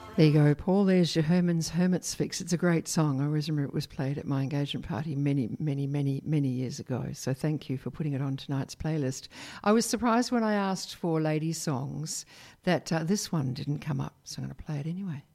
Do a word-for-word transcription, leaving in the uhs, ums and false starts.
There you go, Paul. There's your Herman's Hermit's Fix. It's a great song. I always remember it was played at my engagement party many, many, many, many years ago. So thank you for putting it on tonight's playlist. I was surprised when I asked for ladies' songs that uh, this one didn't come up, so I'm going to play it anyway.